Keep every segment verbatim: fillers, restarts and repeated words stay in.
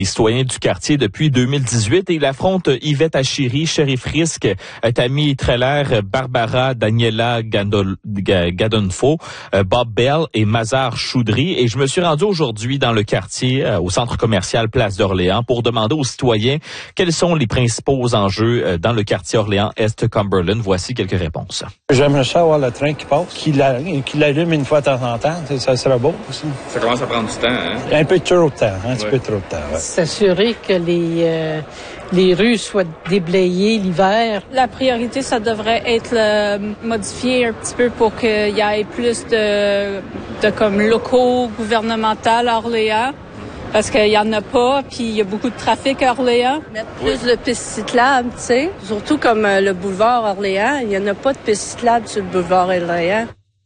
citoyen du quartier depuis deux mille dix-huit et il affronte Yvette Achiri, Sheriff Risk, Tammy Treller, Barbara Daniela Gadol, Gadonfo, Bob Bell et Mazar Choudry. Et je me suis rendu aujourd'hui dans le quartier, au centre commercial Place d'Orléans, pour demander aux citoyens quels sont les principaux enjeux dans le quartier Orléans-Est-Cumberland. Voici quelques réponses. J'aimerais ça avoir le train qui passe, qu'il allume une fois de temps en temps. Ça serait beau aussi. Ça commence à prendre du temps, hein? Un peu trop de temps, un petit ouais. peu trop de temps, ouais. S'assurer que les, euh, les rues soient déblayées l'hiver. La priorité, ça devrait être le, modifié un petit peu pour qu'il y ait plus de, de comme locaux gouvernementaux à Orléans. Parce qu'il y en a pas, puis il y a beaucoup de trafic à Orléans. Mettre plus de pistes cyclables, tu sais. Surtout comme euh, le boulevard Orléans, il y en a pas de pistes cyclables sur le boulevard Orléans.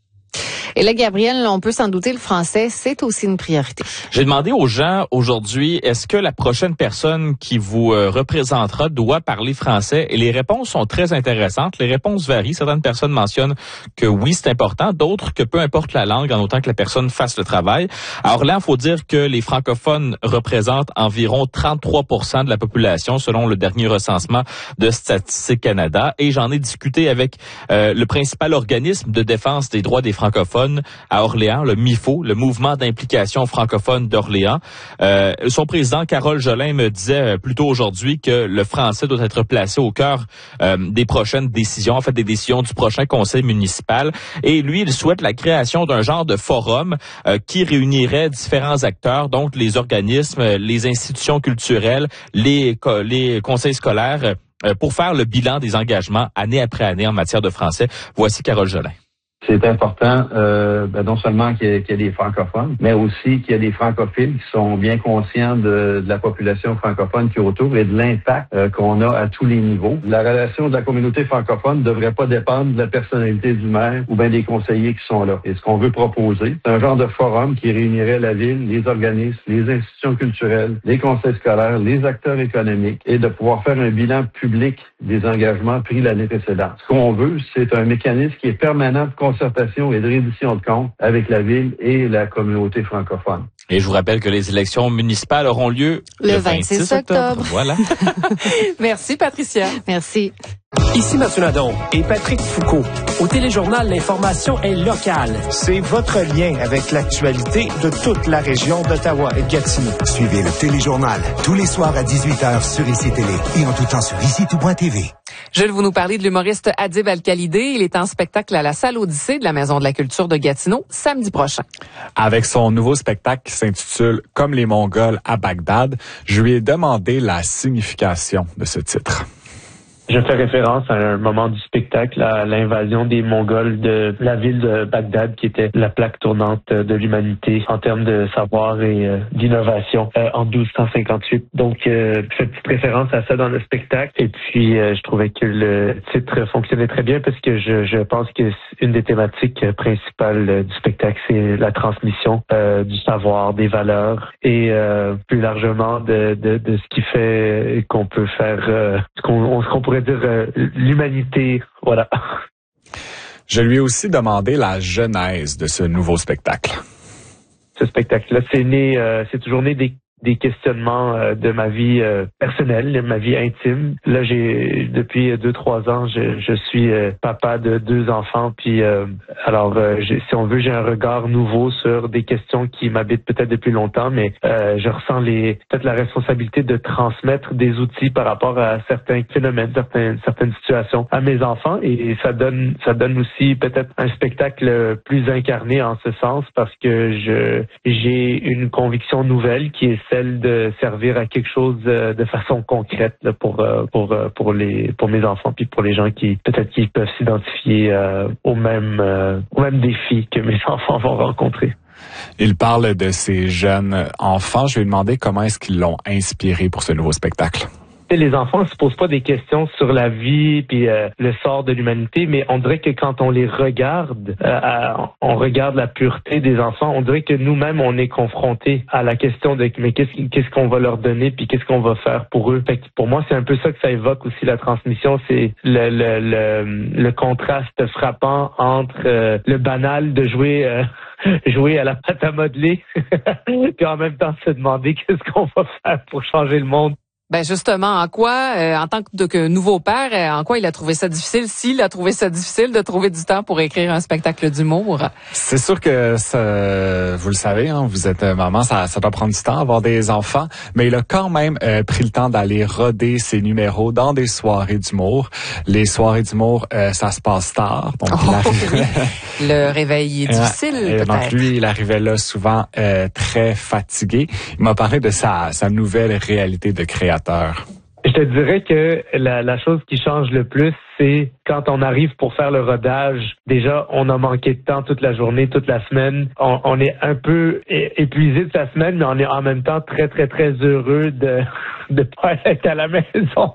Et là, Gabriel, on peut s'en douter, le français, c'est aussi une priorité. J'ai demandé aux gens aujourd'hui, est-ce que la prochaine personne qui vous euh, représentera doit parler français? Et les réponses sont très intéressantes. Les réponses varient. Certaines personnes mentionnent que oui, c'est important. D'autres que peu importe la langue, en autant que la personne fasse le travail. Alors là, il faut dire que les francophones représentent environ trente-trois pour cent de la population, selon le dernier recensement de Statistique Canada. Et j'en ai discuté avec euh, le principal organisme de défense des droits des francophones à Orléans, le M I F O, le Mouvement d'implication francophone d'Orléans. Euh, son président, Carole Jolin, me disait plus tôt aujourd'hui que le français doit être placé au cœur euh, des prochaines décisions, en fait des décisions du prochain conseil municipal. Et lui, il souhaite la création d'un genre de forum euh, qui réunirait différents acteurs, donc les organismes, les institutions culturelles, les, les conseils scolaires, euh, pour faire le bilan des engagements année après année en matière de français. Voici Carole Jolin. C'est important, euh, ben non seulement qu'il y, ait, qu'il y ait des francophones, mais aussi qu'il y ait des francophiles qui sont bien conscients de, de la population francophone qui est autour et de l'impact euh, qu'on a à tous les niveaux. La relation de la communauté francophone ne devrait pas dépendre de la personnalité du maire ou bien des conseillers qui sont là. Et ce qu'on veut proposer, c'est un genre de forum qui réunirait la ville, les organismes, les institutions culturelles, les conseils scolaires, les acteurs économiques et de pouvoir faire un bilan public des engagements pris l'année précédente. Ce qu'on veut, c'est un mécanisme qui est permanent de concertation et de reddition de comptes avec la ville et la communauté francophone. Et je vous rappelle que les élections municipales auront lieu le, le vingt-six octobre. Voilà. Merci, Patricia. Merci. Ici Mathieu Nadon et Patrick Foucault. Au Téléjournal, l'information est locale. C'est votre lien avec l'actualité de toute la région d'Ottawa et de Gatineau. Suivez le Téléjournal tous les soirs à dix-huit heures sur I C Télé et en tout temps sur ici tout point t v. Je vais vous nous parler de l'humoriste Adib Al-Khalidé. Il est en spectacle à la Salle Odyssée de la Maison de la Culture de Gatineau samedi prochain. Avec son nouveau spectacle qui s'intitule « Comme les Mongols à Bagdad », je lui ai demandé la signification de ce titre. Je fais référence à un moment du spectacle, à l'invasion des Mongols de la ville de Bagdad, qui était la plaque tournante de l'humanité en termes de savoir et euh, d'innovation euh, en douze cent cinquante-huit. Donc, euh, je fais petite référence à ça dans le spectacle. Et puis, euh, je trouvais que le titre fonctionnait très bien parce que je, je pense que une des thématiques principales du spectacle, c'est la transmission euh, du savoir, des valeurs et euh, plus largement de, de, de ce qui fait qu'on peut faire, euh, ce qu'on, ce qu'on pourrait dire euh, l'humanité, voilà. Je lui ai aussi demandé la genèse de ce nouveau spectacle. Ce spectacle-là, c'est né, euh, c'est toujours né des des questionnements euh, de ma vie euh, personnelle, de ma vie intime. Là, j'ai depuis deux trois ans, je, je suis euh, papa de deux enfants. Puis, euh, alors, euh, j'ai, si on veut, j'ai un regard nouveau sur des questions qui m'habitent peut-être depuis longtemps, mais euh, je ressens les peut-être la responsabilité de transmettre des outils par rapport à certains phénomènes, certaines certaines situations à mes enfants. Et ça donne ça donne aussi peut-être un spectacle plus incarné en ce sens parce que je j'ai une conviction nouvelle qui est celle de servir à quelque chose de façon concrète là, pour pour pour les pour mes enfants puis pour les gens qui peut-être qui peuvent s'identifier euh, aux mêmes euh, aux mêmes défis que mes enfants vont rencontrer. Il parle de ces jeunes enfants. Je lui ai demandé comment est-ce qu'ils l'ont inspiré pour ce nouveau spectacle. Les enfants ne se posent pas des questions sur la vie puis euh, le sort de l'humanité, mais on dirait que quand on les regarde, euh, à, on regarde la pureté des enfants, on dirait que nous-mêmes, on est confrontés à la question de mais qu'est-ce, qu'est-ce qu'on va leur donner puis qu'est-ce qu'on va faire pour eux. Fait que pour moi, c'est un peu ça que ça évoque aussi la transmission, c'est le, le, le, le contraste frappant entre euh, le banal de jouer... Euh, jouer à la pâte à modeler puis en même temps se demander qu'est-ce qu'on va faire pour changer le monde. Ben justement, en quoi, euh, en tant que, que nouveau père, euh, en quoi il a trouvé ça difficile, s'il a trouvé ça difficile de trouver du temps pour écrire un spectacle d'humour? C'est sûr que ça, vous le savez, hein, vous êtes maman, ça, ça doit prendre du temps avoir des enfants, mais il a quand même euh, pris le temps d'aller roder ses numéros dans des soirées d'humour. Les soirées d'humour, euh, ça se passe tard, donc oh, il arrive... oui. Le réveil est difficile, euh, peut-être. Donc lui, il arrivait là souvent euh, très fatigué. Il m'a parlé de sa, sa nouvelle réalité de créateur. Je te dirais que la, la chose qui change le plus, c'est quand on arrive pour faire le rodage. Déjà, on a manqué de temps toute la journée, toute la semaine. On, on est un peu épuisé de la semaine, mais on est en même temps très, très, très heureux de de pas être à la maison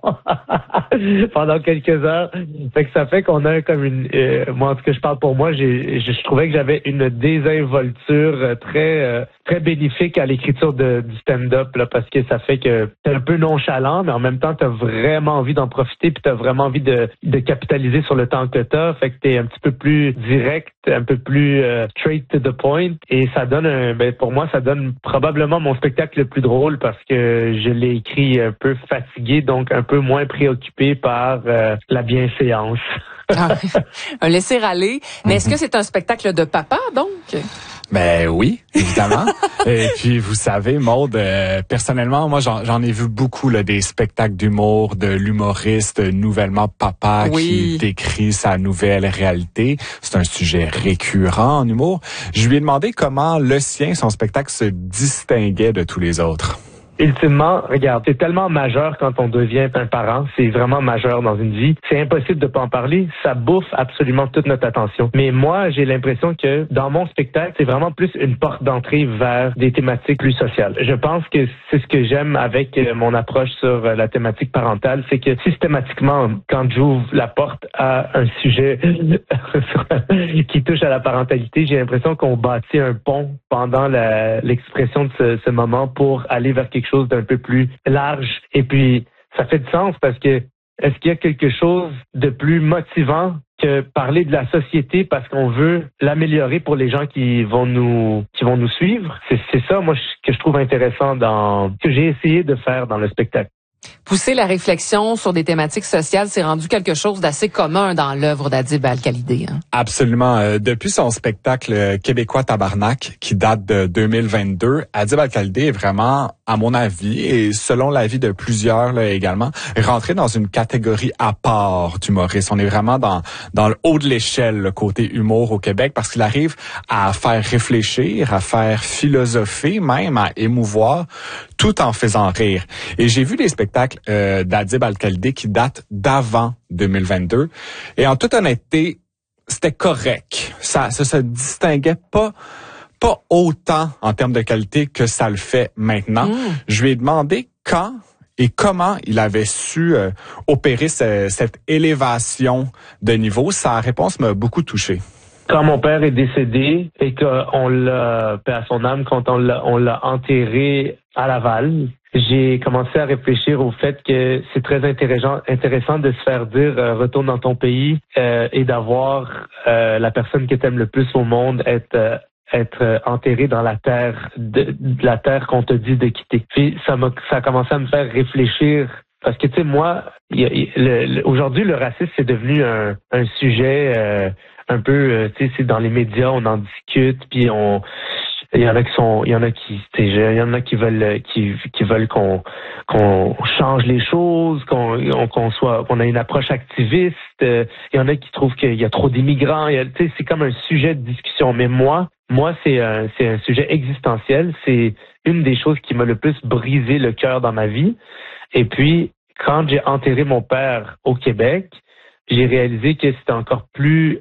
pendant quelques heures. Fait que ça fait qu'on a comme une... Euh, moi, en tout cas, je parle pour moi, j'ai, je, je trouvais que j'avais une désinvolture très euh, très bénéfique à l'écriture de, du stand-up, là, parce que ça fait que t'es un peu nonchalant, mais en même temps, t'as vraiment envie d'en profiter, puis t'as vraiment envie de de capitaliser sur le temps que t'as, fait que t'es un petit peu plus direct, un peu plus euh, straight to the point, et ça donne un, ben pour moi ça donne probablement mon spectacle le plus drôle parce que je l'ai écrit un peu fatigué, donc un peu moins préoccupé par euh, la bienséance. Un laisser-aller, mais est-ce que c'est un spectacle de papa donc? Ben oui, évidemment. Et puis, vous savez, Maude, euh, personnellement, moi, j'en, j'en ai vu beaucoup là, des spectacles d'humour, de l'humoriste nouvellement papa oui. qui décrit sa nouvelle réalité. C'est un sujet récurrent en humour. Je lui ai demandé comment le sien, son spectacle, se distinguait de tous les autres. Ultimement, regarde, c'est tellement majeur quand on devient un parent, c'est vraiment majeur dans une vie. C'est impossible de pas en parler, ça bouffe absolument toute notre attention. Mais moi, j'ai l'impression que dans mon spectacle, c'est vraiment plus une porte d'entrée vers des thématiques plus sociales. Je pense que c'est ce que j'aime avec mon approche sur la thématique parentale, c'est que systématiquement, quand j'ouvre la porte à un sujet qui touche à la parentalité, j'ai l'impression qu'on bâtit un pont pendant la, l'expression de ce, ce moment pour aller vers quelque chose d'un peu plus large. Et puis, ça fait du sens parce que est-ce qu'il y a quelque chose de plus motivant que parler de la société parce qu'on veut l'améliorer pour les gens qui vont nous qui vont nous suivre? C'est, c'est ça, moi, que je trouve intéressant dans que j'ai essayé de faire dans le spectacle. Pousser la réflexion sur des thématiques sociales, c'est rendu quelque chose d'assez commun dans l'œuvre d'Adib Al-Khalidé. Hein? Absolument. Euh, depuis son spectacle euh, québécois Tabarnak, qui date de deux mille vingt-deux, Adib Al-Khalidé est vraiment, à mon avis, et selon l'avis de plusieurs là, également, rentré dans une catégorie à part d'humoriste. On est vraiment dans dans le haut de l'échelle, le côté humour au Québec, parce qu'il arrive à faire réfléchir, à faire philosopher, même à émouvoir, tout en faisant rire. Et j'ai vu des spectacles euh, d'Adib Al-Khalidé qui datent d'avant deux mille vingt-deux. Et en toute honnêteté, c'était correct. Ça, ça se distinguait pas pas autant en termes de qualité que ça le fait maintenant. Mmh. Je lui ai demandé quand et comment il avait su euh, opérer ce, cette élévation de niveau. Sa réponse m'a beaucoup touché. Quand mon père est décédé et qu'on l'a, paix à son âme, quand on l'a, on l'a enterré à Laval, j'ai commencé à réfléchir au fait que c'est très intéressant, intéressant de se faire dire euh, retourne dans ton pays euh, et d'avoir euh, la personne que t'aimes le plus au monde être euh, être enterré dans la terre de, de la terre qu'on te dit de quitter. Puis ça m'a ça a commencé à me faire réfléchir. Parce que, tu sais, moi, y a, y, le, le, aujourd'hui, le racisme, c'est devenu un, un sujet euh, un peu, euh, tu sais, c'est dans les médias, on en discute, puis on, il y en a qui sont, il y en a qui, tu sais, il y en a qui veulent, qui, qui veulent qu'on, qu'on change les choses, qu'on, qu'on soit, qu'on ait une approche activiste. Euh, il y en a qui trouvent qu'il y a trop d'immigrants. Tu sais, c'est comme un sujet de discussion. Mais moi, moi, c'est un, c'est un sujet existentiel. C'est une des choses qui m'a le plus brisé le cœur dans ma vie. Et puis, quand j'ai enterré mon père au Québec, j'ai réalisé que c'était encore plus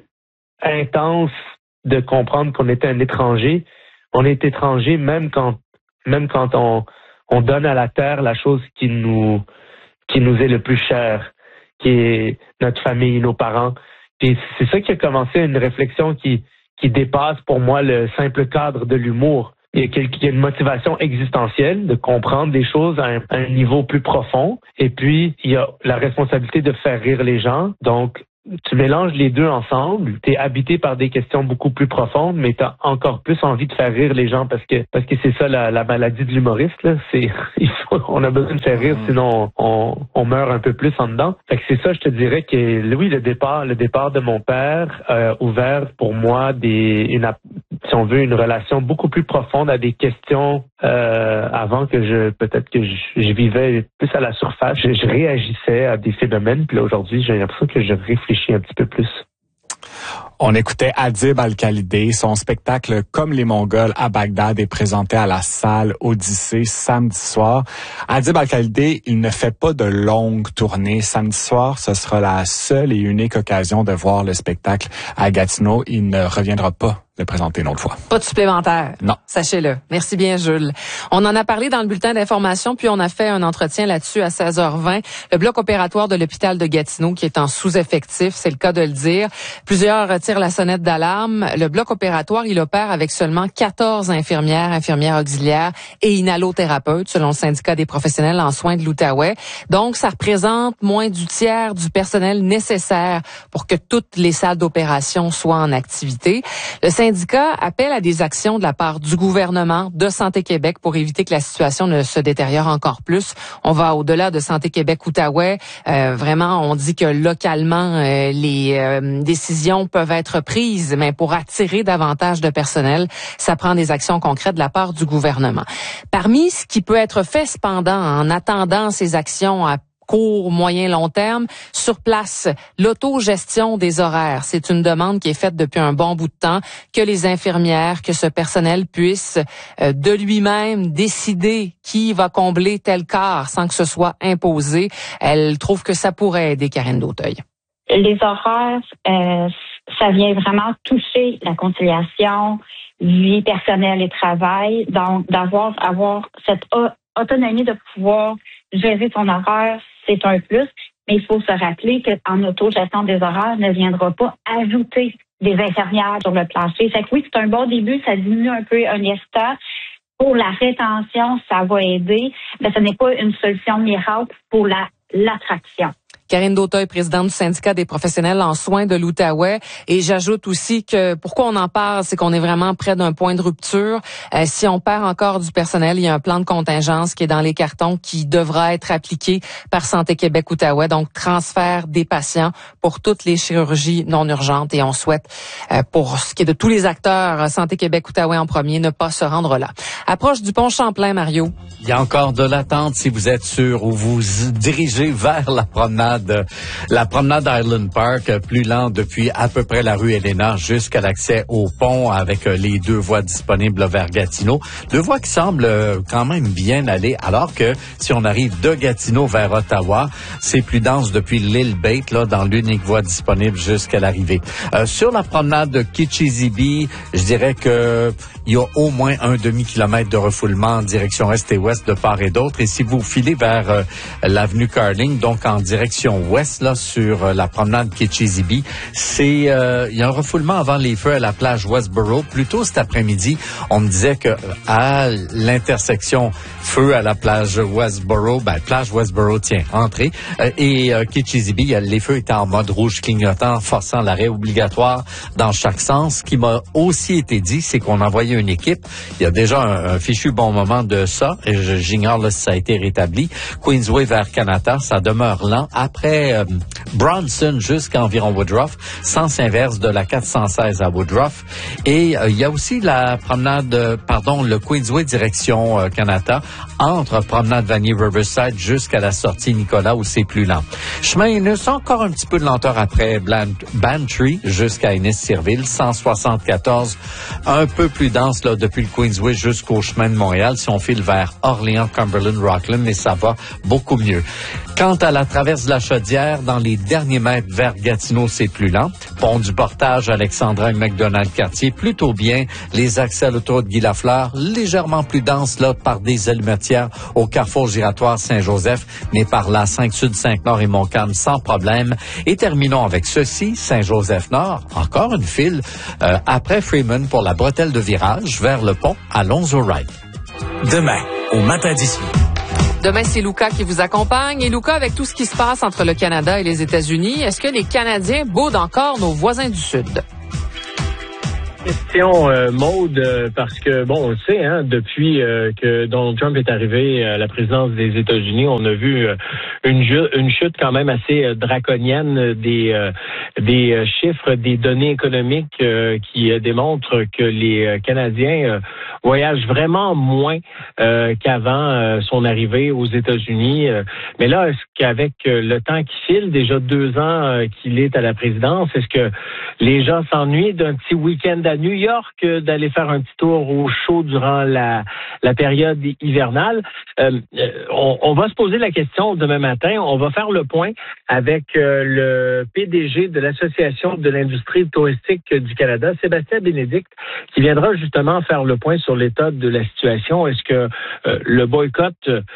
intense de comprendre qu'on était un étranger. On est étranger même quand, même quand on, on donne à la terre la chose qui nous, qui nous est le plus cher, qui est notre famille, nos parents. Puis c'est ça qui a commencé une réflexion qui qui dépasse pour moi le simple cadre de l'humour. Il y a, il y a une motivation existentielle de comprendre des choses à un, à un niveau plus profond. Et puis, il y a la responsabilité de faire rire les gens. Donc, tu mélanges les deux ensemble, tu es habité par des questions beaucoup plus profondes, mais tu as encore plus envie de faire rire les gens parce que parce que c'est ça la, la maladie de l'humoriste, là. C'est il faut, on a besoin de faire rire, sinon on, on meurt un peu plus en dedans. Fait que c'est ça, je te dirais que oui, le départ, le départ de mon père a ouvert pour moi des une si on veut une relation beaucoup plus profonde à des questions euh, avant que je peut-être que je, je vivais plus à la surface, je, je réagissais à des phénomènes, puis là aujourd'hui, j'ai l'impression que je réfléchis un petit peu plus. On écoutait Adib Al-Khalidé. Son spectacle Comme les Mongols à Bagdad est présenté à la salle Odyssée samedi soir. Adib Al-Khalidé, il ne fait pas de longues tournées. Samedi soir, ce sera la seule et unique occasion de voir le spectacle à Gatineau. Il ne reviendra pas le présenter une autre fois. Pas de supplémentaire. Non. Sachez-le. Merci bien, Jules. On en a parlé dans le bulletin d'information, puis on a fait un entretien là-dessus à seize heures vingt. Le bloc opératoire de l'hôpital de Gatineau qui est en sous-effectif, c'est le cas de le dire. Plusieurs tirent la sonnette d'alarme. Le bloc opératoire, il opère avec seulement quatorze infirmières, infirmières auxiliaires et inhalothérapeutes, selon le syndicat des professionnels en soins de l'Outaouais. Donc, ça représente moins du tiers du personnel nécessaire pour que toutes les salles d'opération soient en activité. Le syndicat appelle à des actions de la part du gouvernement, de Santé Québec pour éviter que la situation ne se détériore encore plus. On va au-delà de Santé Québec-Outaouais. Euh, vraiment, on dit que localement, euh, les euh, décisions peuvent être prises, mais pour attirer davantage de personnel, ça prend des actions concrètes de la part du gouvernement. Parmi ce qui peut être fait cependant en attendant ces actions à court, moyen, long terme, sur place, l'autogestion des horaires. C'est une demande qui est faite depuis un bon bout de temps, que les infirmières, que ce personnel puisse euh, de lui-même décider qui va combler tel quart sans que ce soit imposé. Elle trouve que ça pourrait aider Karine Dauteuil. Les horaires, euh, ça vient vraiment toucher la conciliation, vie personnelle et travail. Donc, d'avoir avoir cette autonomie de pouvoir gérer son horaire, c'est un plus, mais il faut se rappeler qu'en autogestion des horaires ne viendra pas ajouter des infirmières sur le plancher. Fait que oui, c'est un bon début, ça diminue un peu un instant. Pour la rétention, ça va aider, mais ce n'est pas une solution miracle pour la l'attraction. Karine Dauteuil, présidente du syndicat des professionnels en soins de l'Outaouais. Et j'ajoute aussi que pourquoi on en parle, c'est qu'on est vraiment près d'un point de rupture. Euh, si on perd encore du personnel, il y a un plan de contingence qui est dans les cartons qui devra être appliqué par Santé Québec-Outaouais. Donc, transfert des patients pour toutes les chirurgies non urgentes. Et on souhaite, euh, pour ce qui est de tous les acteurs, Santé Québec-Outaouais en premier, ne pas se rendre là. Approche du pont Champlain, Mario. Il y a encore de l'attente si vous êtes sûr ou vous dirigez vers la promenade La promenade Island Park, plus lente depuis à peu près la rue Elena jusqu'à l'accès au pont avec les deux voies disponibles vers Gatineau. Deux voies qui semblent quand même bien aller, alors que si on arrive de Gatineau vers Ottawa, c'est plus dense depuis l'île Bate, là, dans l'unique voie disponible jusqu'à l'arrivée. Euh, sur la promenade de Kitchizibee, je dirais que il y a au moins un demi-kilomètre de refoulement en direction est et ouest de part et d'autre. Et si vous filez vers euh, l'avenue Carling, donc en direction ouest, là, sur euh, la promenade Kitchizibee, c'est euh, il y a un refoulement avant les feux à la plage Westboro. Plus tôt cet après-midi, on me disait que à l'intersection feu à la plage Westboro, ben plage Westboro, tiens, entrée, euh, et euh, Kitchizibee, les feux étaient en mode rouge clignotant, forçant l'arrêt obligatoire dans chaque sens. Ce qui m'a aussi été dit, c'est qu'on envoyait une équipe. Il y a déjà un, un fichu bon moment de ça, et je, j'ignore là, si ça a été rétabli. Queensway vers Canada, ça demeure lent. Après euh, Bronson jusqu'à environ Woodruff, sens inverse de la quatre cent seize à Woodruff. Et euh, il y a aussi la promenade, euh, pardon, le Queensway direction euh, Canada, entre promenade Vanier Riverside jusqu'à la sortie Nicolas où c'est plus lent. Chemin Inus, encore un petit peu de lenteur après Bantry jusqu'à Innis-Cirville, cent soixante-quatorze, un peu plus dense là depuis le Queensway jusqu'au chemin de Montréal si on file vers Orléans, Cumberland, Rockland, mais ça va beaucoup mieux. Quant à la traverse de la Chaudière, dans les derniers mètres vers Gatineau, c'est plus lent. Pont du Portage, Alexandrin, McDonald-Cartier, plutôt bien. Les accès à l'autoroute Guy-Lafleur, légèrement plus denses là par des allumettières au carrefour giratoire Saint-Joseph, mais par la cinq Sud, cinq Nord et Montcalm sans problème. Et terminons avec ceci, Saint-Joseph-Nord, encore une file euh, après Freeman pour la bretelle de virage vers le pont Alonzo-Wright. Demain, au matin d'ici. Demain, c'est Luca qui vous accompagne. Et Luca, avec tout ce qui se passe entre le Canada et les États-Unis, est-ce que les Canadiens boudent encore nos voisins du Sud? Question, euh, Maude, euh, parce que, bon, on le sait, hein, depuis euh, que Donald Trump est arrivé à la présidence des États-Unis, on a vu euh, une, ju- une chute quand même assez euh, draconienne des, euh, des euh, chiffres, des données économiques euh, qui euh, démontrent que les euh, Canadiens euh, voyagent vraiment moins euh, qu'avant euh, son arrivée aux États-Unis. Euh, mais là, est-ce qu'avec euh, le temps qui file, déjà deux ans euh, qu'il est à la présidence, est-ce que les gens s'ennuient d'un petit week-end à New York, euh, d'aller faire un petit tour au chaud durant la, la période hivernale? Euh, on, on va se poser la question demain matin. On va faire le point avec euh, le P D G de l'Association de l'industrie touristique du Canada, Sébastien Bénédicte, qui viendra justement faire le point sur l'état de la situation. Est-ce que euh, le boycott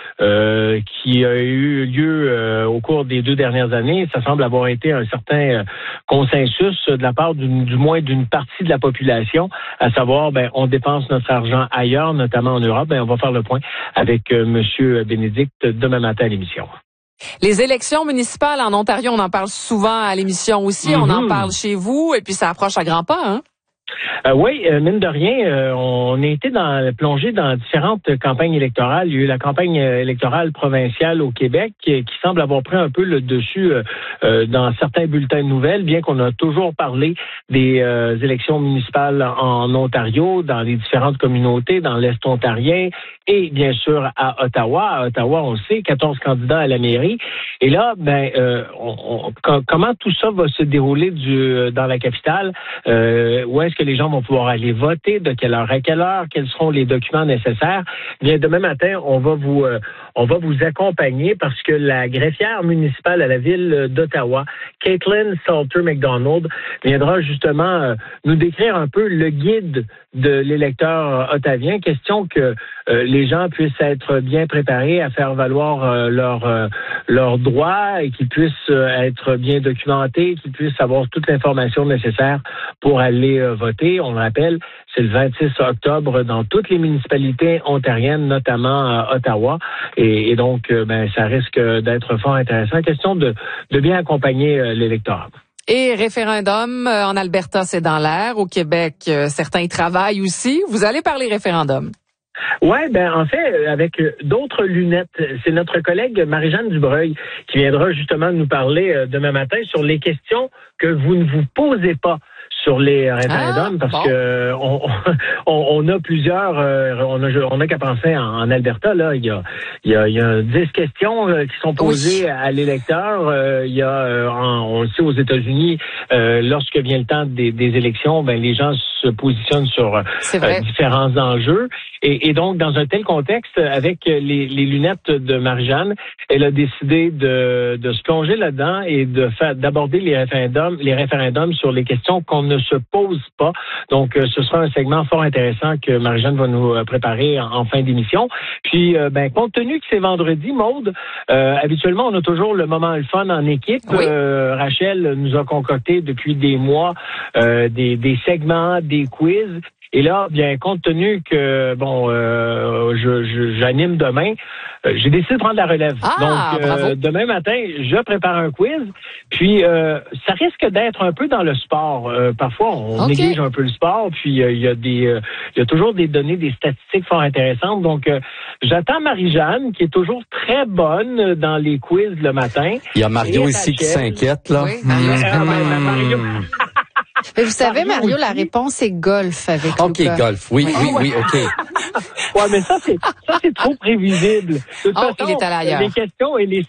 euh, qui a eu lieu euh, au cours des deux dernières années, ça semble avoir été un certain euh, consensus de la part d'une, du moins d'une partie de la population, à savoir, ben, on dépense notre argent ailleurs, notamment en Europe. Ben, on va faire le point avec euh, M. Bénédicte demain matin à l'émission. Les élections municipales en Ontario, on en parle souvent à l'émission aussi. Mm-hmm. On en parle chez vous et puis ça approche à grands pas, hein? Euh, oui, euh, mine de rien, euh, on a été dans, plongé dans différentes campagnes électorales. Il y a eu la campagne électorale provinciale au Québec qui, qui semble avoir pris un peu le dessus euh, euh, dans certains bulletins de nouvelles, bien qu'on a toujours parlé des euh, élections municipales en Ontario, dans les différentes communautés, dans l'Est ontarien et bien sûr à Ottawa. À Ottawa, on le sait, quatorze candidats à la mairie. Et là, ben, euh, on, on, comment tout ça va se dérouler du, dans la capitale? Euh, où est-ce que les gens vont pouvoir aller voter, de quelle heure à quelle heure, quels seront les documents nécessaires? Bien, demain matin, on va vous euh, on va vous accompagner parce que la greffière municipale à la ville d'Ottawa, Caitlin Salter-McDonald, viendra justement euh, nous décrire un peu le guide de l'électeur ottawien. Question que euh, les gens puissent être bien préparés à faire valoir euh, leurs euh, leurs droits et qu'ils puissent euh, être bien documentés, qu'ils puissent avoir toute l'information nécessaire pour aller euh, voter. On le rappelle, c'est le vingt-six octobre dans toutes les municipalités ontariennes, notamment à Ottawa. Et, et donc, euh, ben, ça risque d'être fort intéressant. Question de, de bien accompagner euh, l'électorat. Et référendum, euh, en Alberta, c'est dans l'air. Au Québec, euh, certains y travaillent aussi. Vous allez parler référendum. Oui, ben en fait, avec d'autres lunettes. C'est notre collègue Marie-Jeanne Dubreuil qui viendra justement nous parler euh, demain matin sur les questions que vous ne vous posez pas sur les référendums, ah, parce bon. que on, on, on a plusieurs, euh, on a, on a qu'à penser en, en Alberta, là, il y a, il y a, il y a dix questions euh, qui sont posées oui. à l'électeur. Euh, il y a, euh, en, on le sait aux États-Unis, euh, lorsque vient le temps des, des élections, ben les gens se positionnent sur euh, différents enjeux. Et, et donc, dans un tel contexte, avec les, les lunettes de Marie-Jeanne, elle a décidé de, de se plonger là-dedans et de faire, d'aborder les référendums, les référendums sur les questions qu'on ne se pose pas. Donc, euh, ce sera un segment fort intéressant que Marie-Jeanne va nous préparer en, en fin d'émission. Puis, euh, ben, compte tenu que c'est vendredi, Maude, euh, habituellement, on a toujours le moment le fun en équipe. Oui. Euh, Rachel nous a concocté depuis des mois euh, des, des segments, des quiz. Et là, bien, compte tenu que, bon, euh, je, je, j'anime demain, euh, j'ai décidé de prendre la relève. Ah, Donc, euh, demain matin, je prépare un quiz. Puis, euh, ça risque d'être un peu dans le sport. Euh, parfois, on okay. néglige un peu le sport. Puis, euh, il y a des, euh, il y a toujours des données, des statistiques fort intéressantes. Donc, euh, j'attends Marie-Jeanne, qui est toujours très bonne dans les quiz le matin. Il y a Mario ici qui s'inquiète, là. Oui, Mario. Ah, ben, ben, Mario. Mais vous savez, Mario, Mario la réponse est golf avec OK, Luca. golf. Oui, oui, oui, OK. Ouais, mais ça, c'est, ça, c'est trop prévisible. De toute oh, façon, il est allé ailleurs. les questions et les statistiques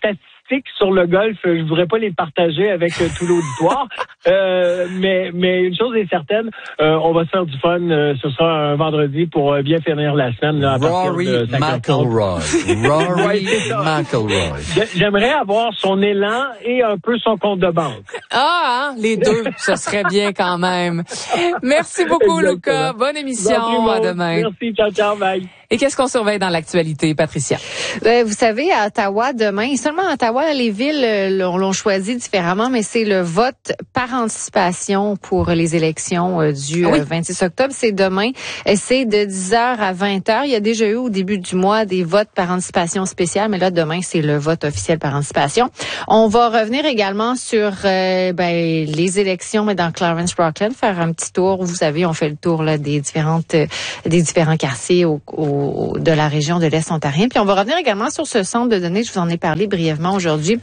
statistiques sur le golf, je voudrais pas les partager avec euh, tout l'auditoire. euh, mais, mais une chose est certaine, euh, on va se faire du fun. Euh, ce sera un vendredi pour euh, bien finir la semaine. Là, à Rory partir de McIlroy. Rory ouais, McIlroy. J'aimerais avoir son élan et un peu son compte de banque. Ah, hein, les deux, ce serait bien quand même. Merci beaucoup, Exactement. Luca. Bonne émission. À demain. Merci. Ciao, ciao. Bye. Et qu'est-ce qu'on surveille dans l'actualité, Patricia? Ben, vous savez, à Ottawa, demain, et seulement à Ottawa, les villes l'ont, l'ont choisi différemment, mais c'est le vote par anticipation pour les élections euh, du oui. euh, vingt-six octobre. C'est demain. C'est de dix heures à vingt heures. Il y a déjà eu au début du mois des votes par anticipation spéciales, mais là, demain, c'est le vote officiel par anticipation. On va revenir également sur euh, ben, les élections, mais dans Clarence-Rockland, faire un petit tour. Vous savez, on fait le tour là, des différentes, euh, des différents quartiers au, au de la région de l'Est ontarien. Puis on va revenir également sur ce centre de données. Je vous en ai parlé brièvement aujourd'hui.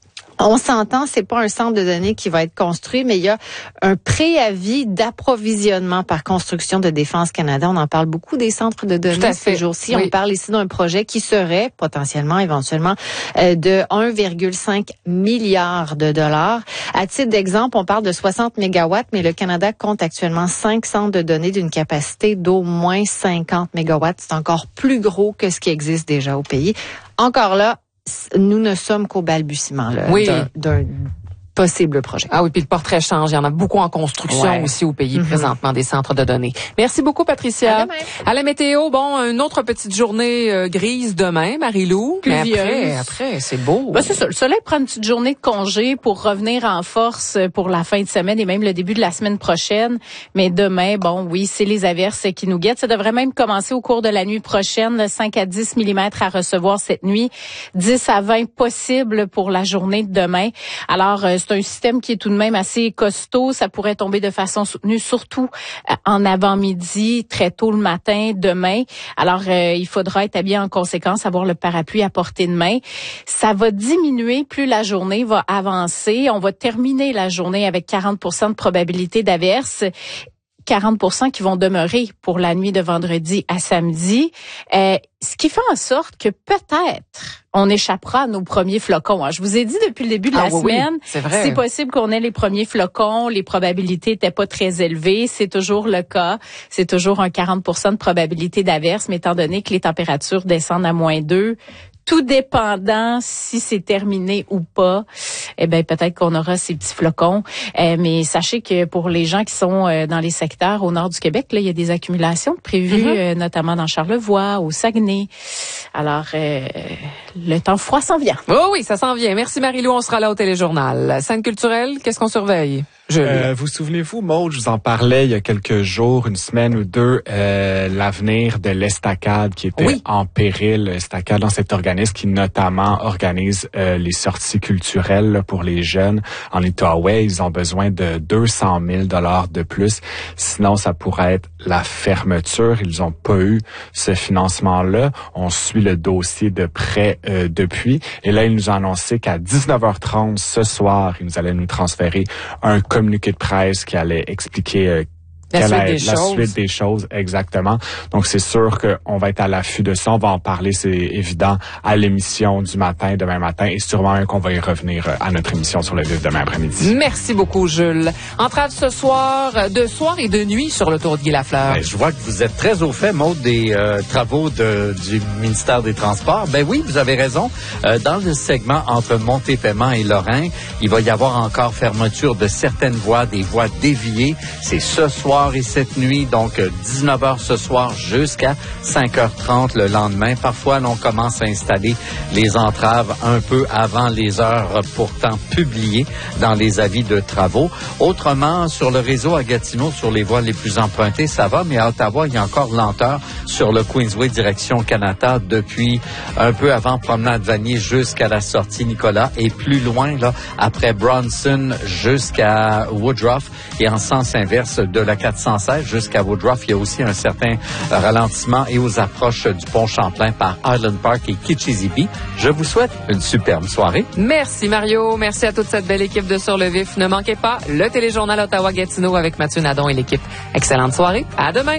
On s'entend, c'est pas un centre de données qui va être construit, mais il y a un préavis d'approvisionnement par Construction de Défense Canada. On en parle beaucoup des centres de données ces jours-ci. Oui. On parle ici d'un projet qui serait potentiellement, éventuellement, euh, de un virgule cinq milliard de dollars. À titre d'exemple, on parle de soixante mégawatts, mais le Canada compte actuellement cinq centres de données d'une capacité d'au moins cinquante mégawatts. C'est encore plus gros que ce qui existe déjà au pays. Encore là, nous ne sommes qu'au balbutiement là, oui. d'un, d'un possible projet. Ah oui, puis le portrait change. Il y en a beaucoup en construction ouais. aussi au pays mm-hmm. présentement, des centres de données. Merci beaucoup, Patricia. À, à la météo, bon, une autre petite journée euh, grise demain, Marie-Lou. Mais après, après, c'est beau. Ben, c'est ça. Le soleil prend une petite journée de congé pour revenir en force pour la fin de semaine et même le début de la semaine prochaine. Mais demain, bon, oui, c'est les averses qui nous guettent. Ça devrait même commencer au cours de la nuit prochaine. cinq à dix millimètres à recevoir cette nuit. dix à vingt possible pour la journée de demain. Alors, euh, c'est un système qui est tout de même assez costaud. Ça pourrait tomber de façon soutenue, surtout en avant-midi, très tôt le matin, demain. Alors, euh, il faudra être habillé en conséquence, avoir le parapluie à portée de main. Ça va diminuer plus la journée va avancer. On va terminer la journée avec quarante pour cent de probabilité d'averse. quarante pour cent qui vont demeurer pour la nuit de vendredi à samedi, euh, ce qui fait en sorte que peut-être on échappera à nos premiers flocons. Je vous ai dit depuis le début de ah, la oui, semaine, oui, c'est vrai. C'est possible qu'on ait les premiers flocons, les probabilités n'étaient pas très élevées, c'est toujours le cas, c'est toujours un quarante pour cent de probabilité d'averse, mais étant donné que les températures descendent à moins deux, tout dépendant si c'est terminé ou pas, eh ben peut-être qu'on aura ces petits flocons. Euh, mais sachez que pour les gens qui sont euh, dans les secteurs au nord du Québec, là, il y a des accumulations prévues, mm-hmm. euh, notamment dans Charlevoix, au Saguenay. Alors, euh, le temps froid s'en vient. Oh oui, ça s'en vient. Merci Marie-Lou, on sera là au Téléjournal. Scène culturelle, qu'est-ce qu'on surveille? Je... Euh, vous souvenez-vous, Maud, je vous en parlais il y a quelques jours, une semaine ou deux, euh, l'avenir de l'Estacade qui était oui. en péril. L'Estacade, dans cet organisme qui notamment organise euh, les sorties culturelles là, pour les jeunes en Outaouais. Ils ont besoin de deux cent mille dollars de plus. Sinon, ça pourrait être la fermeture. Ils n'ont pas eu ce financement-là. On suit le dossier de près euh, depuis. Et là, ils nous ont annoncé qu'à dix-neuf heures trente ce soir, ils nous allaient nous transférer un communiqué de presse qui allait expliquer euh, La, suite, est, des la choses. suite des choses, exactement. Donc, c'est sûr qu'on va être à l'affût de ça. On va en parler, c'est évident, à l'émission du matin, demain matin, et sûrement qu'on va y revenir à notre émission sur le vif demain après-midi. Merci beaucoup, Jules. Entrave ce soir, de soir et de nuit sur l'autoroute Guy Lafleur. Ben, je vois que vous êtes très au fait, Maud, des euh, travaux de, du ministère des Transports. Ben oui, vous avez raison. Euh, dans le segment entre Montépaiement et Lorrain, il va y avoir encore fermeture de certaines voies, des voies déviées. C'est ce soir et cette nuit, donc dix-neuf heures ce soir jusqu'à cinq heures trente le lendemain. Parfois, l'on commence à installer les entraves un peu avant les heures pourtant publiées dans les avis de travaux. Autrement, sur le réseau à Gatineau, sur les voies les plus empruntées, ça va, mais à Ottawa, il y a encore lenteur sur le Queensway direction Canada depuis un peu avant Promenade Vanier jusqu'à la sortie Nicolas et plus loin, là, après Bronson jusqu'à Woodruff et en sens inverse de la quatre cent seize jusqu'à Woodruff. Il y a aussi un certain ralentissement et aux approches du pont Champlain par Island Park et Kitchissippi. Je vous souhaite une superbe soirée. Merci Mario. Merci à toute cette belle équipe de Sur le Vif. Ne manquez pas le Téléjournal Ottawa-Gatineau avec Mathieu Nadon et l'équipe. Excellente soirée. À demain.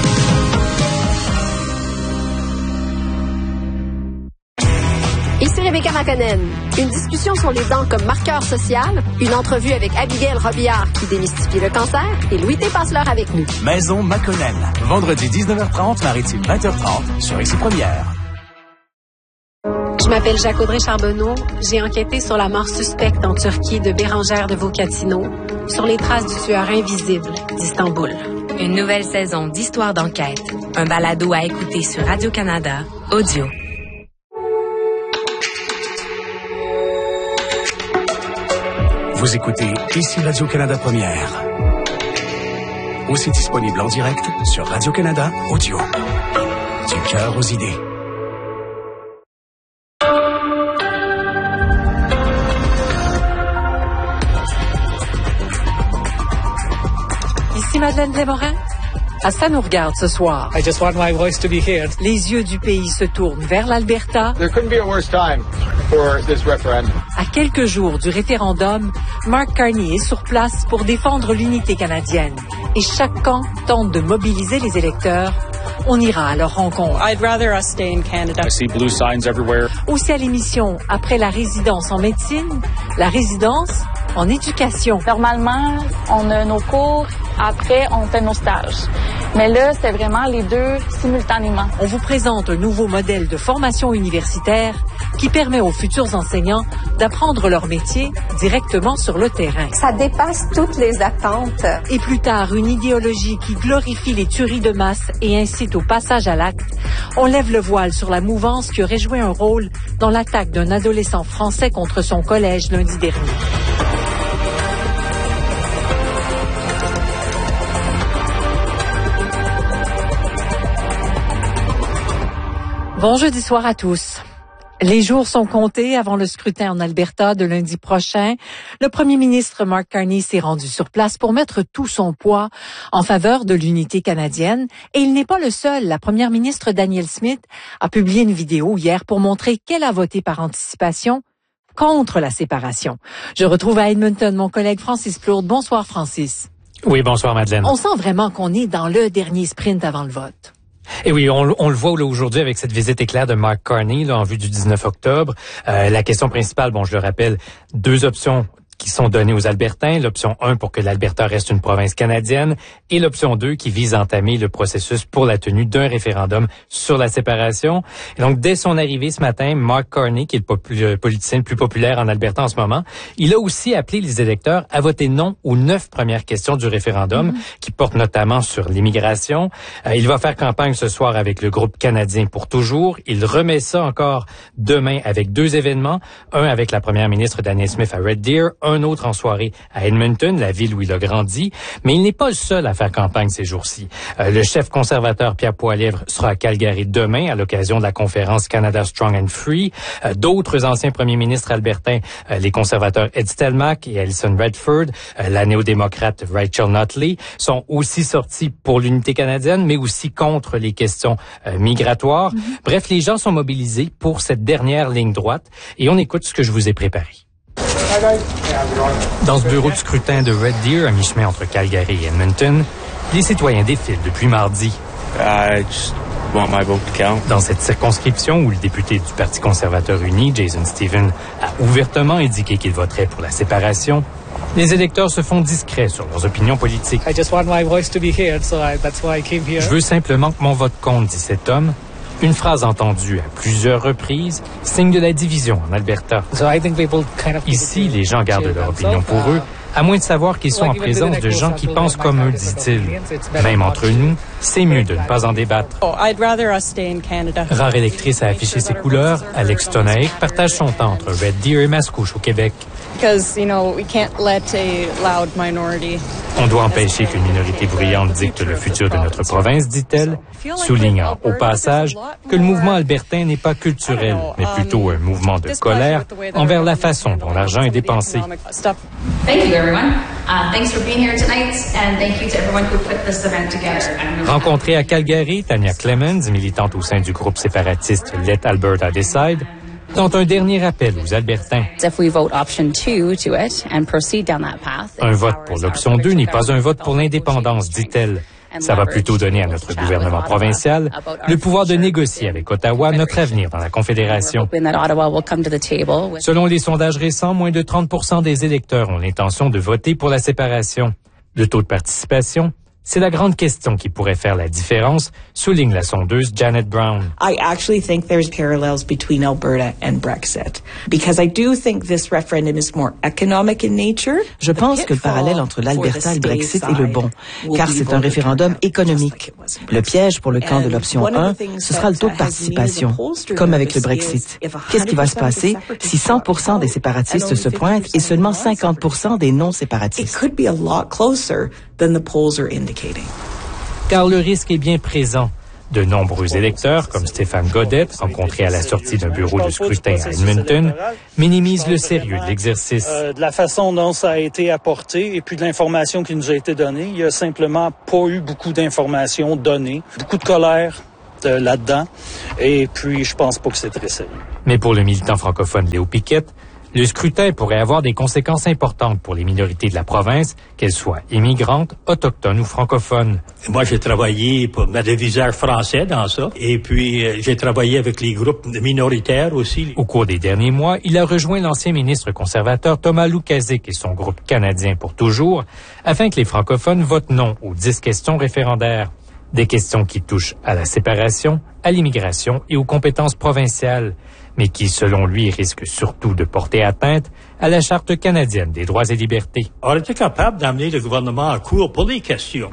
Ici Rebecca Makonnen. Une discussion sur les dents comme marqueur social, une entrevue avec Abigail Robillard qui démystifie le cancer et Louis T. passe-l'heure avec nous. Maison Makonnen. Vendredi dix-neuf heures trente, Maritime vingt heures trente sur Ici Première. Je m'appelle Jacques-Audrey Charbonneau. J'ai enquêté sur la mort suspecte en Turquie de Bérangère de Vocatino, sur les traces du tueur invisible d'Istanbul. Une nouvelle saison d'Histoire d'enquête. Un balado à écouter sur Radio-Canada, audio. Vous écoutez Ici Radio-Canada Première. Aussi disponible en direct sur Radio-Canada Audio. Du cœur aux idées. Ici Madeleine Desmorin. À ça nous regarde ce soir. I just want my voice to be heard. Les yeux du pays se tournent vers l'Alberta. There couldn't be a worse time for this referendum. À quelques jours du référendum, Mark Carney est sur place pour défendre l'unité canadienne. Et chaque camp tente de mobiliser les électeurs. On ira à leur rencontre. I'd rather us stay in Canada. I see blue signs everywhere. Aussi à l'émission, après la résidence en médecine, la résidence en éducation. Normalement, on a nos cours, après on fait nos stages. Mais là, c'est vraiment les deux simultanément. On vous présente un nouveau modèle de formation universitaire qui permet aux futurs enseignants d'apprendre leur métier directement sur le terrain. Ça dépasse toutes les attentes. Et plus tard, une idéologie qui glorifie les tueries de masse et incite au passage à l'acte. On lève le voile sur la mouvance qui aurait joué un rôle dans l'attaque d'un adolescent français contre son collège lundi dernier. Bon jeudi soir à tous. Les jours sont comptés avant le scrutin en Alberta de lundi prochain. Le premier ministre Mark Carney s'est rendu sur place pour mettre tout son poids en faveur de l'unité canadienne. Et il n'est pas le seul. La première ministre Danielle Smith a publié une vidéo hier pour montrer qu'elle a voté par anticipation contre la séparation. Je retrouve à Edmonton mon collègue Francis Plourde. Bonsoir Francis. Oui, bonsoir Madeleine. On sent vraiment qu'on est dans le dernier sprint avant le vote. Et oui, on, on le voit là, aujourd'hui avec cette visite éclair de Mark Carney là, en vue du dix-neuf octobre. Euh, la question principale, bon, je le rappelle, deux options qui sont données aux Albertains. L'option un pour que l'Alberta reste une province canadienne et l'option deux qui vise à entamer le processus pour la tenue d'un référendum sur la séparation. Et donc, dès son arrivée ce matin, Mark Carney, qui est le, popu- le politicien le plus populaire en Alberta en ce moment, il a aussi appelé les électeurs à voter non aux neuf premières questions du référendum, mmh. qui portent notamment sur l'immigration. Euh, il va faire campagne ce soir avec le groupe canadien pour toujours. Il remet ça encore demain avec deux événements. Un avec la première ministre Danielle Smith à Red Deer, un autre en soirée à Edmonton, la ville où il a grandi. Mais il n'est pas le seul à faire campagne ces jours-ci. Euh, le chef conservateur Pierre Poilievre sera à Calgary demain à l'occasion de la conférence Canada Strong and Free. Euh, d'autres anciens premiers ministres albertains, euh, les conservateurs Ed Stelmach et Alison Redford, euh, la néo-démocrate Rachel Notley, sont aussi sortis pour l'unité canadienne, mais aussi contre les questions euh, migratoires. Mm-hmm. Bref, les gens sont mobilisés pour cette dernière ligne droite et on écoute ce que je vous ai préparé. Dans ce bureau de scrutin de Red Deer, à mi-chemin entre Calgary et Edmonton, les citoyens défilent depuis mardi. I just want my vote to count. Dans cette circonscription où le député du Parti conservateur uni, Jason Steven, a ouvertement indiqué qu'il voterait pour la séparation, les électeurs se font discrets sur leurs opinions politiques. I just want my voice to be heard, so I, that's why I came here. Je veux simplement que mon vote compte, dit cet homme. Une phrase entendue à plusieurs reprises, signe de la division en Alberta. So I think people kind of Ici, les gens gardent leur opinion pour eux, à moins de savoir qu'ils sont en présence de gens qui pensent comme eux, dit-il. Même entre nous, c'est mieux de ne pas en débattre. Oh, I'd rather us stay in Canada. Rare électrice à afficher ses couleurs, Alex Tonaik partage son temps entre Red Deer et Mascouche au Québec. Because, you know, we can't let a loud minority. On doit empêcher qu'une minorité bruyante dicte le futur de notre province, dit-elle, soulignant au passage que le mouvement albertain n'est pas culturel, mais plutôt un mouvement de colère envers la façon dont l'argent est dépensé. Rencontrée à Calgary, Tanya Clemens, militante au sein du groupe séparatiste Let Alberta Decide, tente un dernier appel aux Albertains. Un vote pour l'option deux n'est pas un vote pour l'indépendance, dit-elle. Ça va plutôt donner à notre gouvernement provincial le pouvoir de négocier avec Ottawa notre avenir dans la Confédération. Selon les sondages récents, moins de trente pour cent des électeurs ont l'intention de voter pour la séparation. Le taux de participation, c'est la grande question qui pourrait faire la différence, souligne la sondeuse Janet Brown. I actually think there's parallels between Alberta and Brexit because I do think this referendum is more economic in nature. Je pense que le parallèle entre l'Alberta et le Brexit est le bon, car c'est un référendum économique. Le piège pour le camp de l'option un, ce sera le taux de participation, comme avec le Brexit. Qu'est-ce qui va se passer si cent pour cent des séparatistes se pointent et seulement cinquante pour cent des non-séparatistes? It could be a lot closer than the polls are indicating. Car le risque est bien présent. De nombreux électeurs, comme Stéphane Godette, rencontré à la sortie d'un bureau de scrutin à Edmonton, minimisent le sérieux de l'exercice. Euh, de la façon dont ça a été apporté et puis de l'information qui nous a été donnée, il y a simplement pas eu beaucoup d'informations données, beaucoup de colère euh, là-dedans, et puis je pense pas que c'est très sérieux. Mais pour le militant francophone Léo Piquette, le scrutin pourrait avoir des conséquences importantes pour les minorités de la province, qu'elles soient immigrantes, autochtones ou francophones. Moi, j'ai travaillé pour mettre des visages français dans ça. Et puis, euh, j'ai travaillé avec les groupes minoritaires aussi. Au cours des derniers mois, il a rejoint l'ancien ministre conservateur Thomas Lukaszik et son groupe canadien pour toujours, afin que les francophones votent non aux dix questions référendaires. Des questions qui touchent à la séparation, à l'immigration et aux compétences provinciales, mais qui, selon lui, risquent surtout de porter atteinte à la Charte canadienne des droits et libertés. On était capable d'amener le gouvernement à court pour les questions.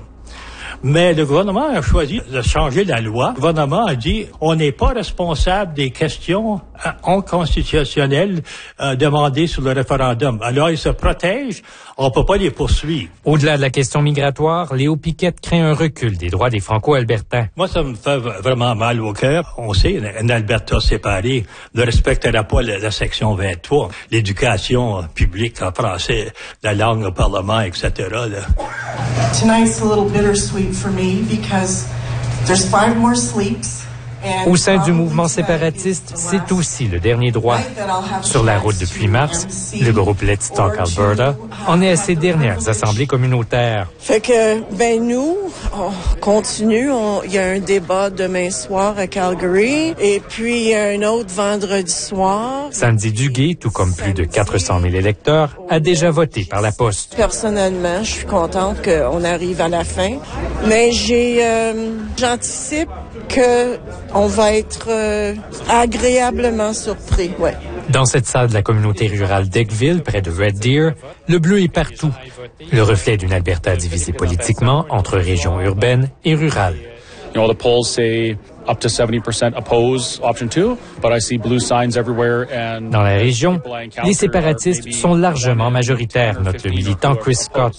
Mais le gouvernement a choisi de changer la loi. Le gouvernement a dit on n'est pas responsable des questions euh, constitutionnelles euh, demandées sur le référendum. Alors, ils se protègent, on ne peut pas les poursuivre. Au-delà de la question migratoire, Léo Piquette craint un recul des droits des Franco-Albertains. Moi, ça me fait vraiment mal au cœur. On sait, une Alberta séparée ne respectera pas la, la section vingt-trois, l'éducation publique en français, la langue au Parlement, et cetera. Là. Tonight's a little bittersweet for me because there's five more sleeps. Au sein du mouvement séparatiste, c'est aussi le dernier droit. Sur la route depuis mars, le groupe Let's Talk Alberta en est à ses dernières assemblées communautaires. Fait que, ben nous, on continue. Il y a un débat demain soir à Calgary et puis il y a un autre vendredi soir. Sandy Duguay, tout comme plus de quatre cent mille électeurs, a déjà voté par la poste. Personnellement, je suis contente qu'on arrive à la fin, mais j'ai, euh, j'anticipe que on va être euh, agréablement surpris, ouais. Dans cette salle de la communauté rurale d'Eckville, près de Red Deer, le bleu est partout. Le reflet d'une Alberta divisée politiquement entre régions urbaines et rurales. You know, the polls say up to seventy percent oppose option two, but I see blue signs everywhere and dans la région, les séparatistes sont largement majoritaires, note le militant Chris Scott.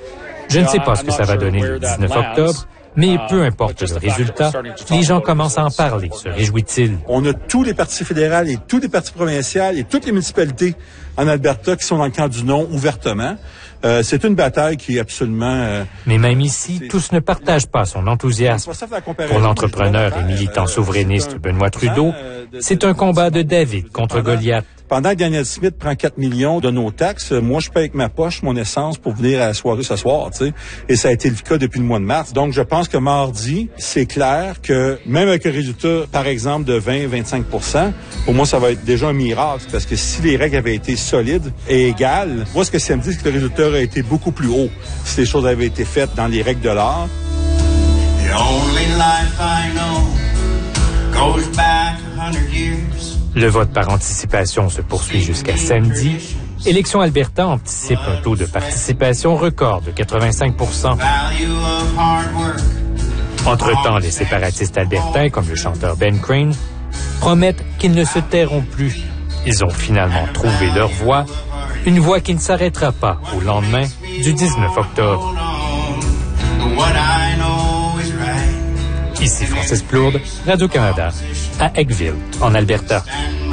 Je ne sais pas ce que ça va donner le dix-neuf octobre, mais peu importe le résultat, les gens commencent à en parler, se réjouit-il. On a tous les partis fédéraux et tous les partis provinciaux et toutes les municipalités en Alberta qui sont dans le camp du non ouvertement. Euh, c'est une bataille qui est absolument... Euh, mais même ici, tous ne partagent pas son enthousiasme. Pour l'entrepreneur et militant souverainiste Benoît Trudeau, c'est un combat de David contre Goliath. Pendant que Daniel Smith prend quatre millions de nos taxes, moi, je paye avec ma poche mon essence pour venir à la soirée ce soir, tu sais. Et ça a été le cas depuis le mois de mars. Donc, je pense que mardi, c'est clair que même avec un résultat, par exemple, de vingt à vingt-cinq pour cent, pour moi, ça va être déjà un miracle. Parce que si les règles avaient été solides et égales, moi, ce que ça me dit, c'est que le résultat aurait été beaucoup plus haut si les choses avaient été faites dans les règles de l'art. The only life I know goes back a hundred years. Le vote par anticipation se poursuit jusqu'à samedi. Élections Alberta anticipe un taux de participation record de quatre-vingt-cinq pour cent. Entre-temps, les séparatistes albertains, comme le chanteur Ben Crane, promettent qu'ils ne se tairont plus. Ils ont finalement trouvé leur voix, une voix qui ne s'arrêtera pas au lendemain du dix-neuf octobre. Ici Francis Plourde, Radio-Canada, à Eckville, en Alberta.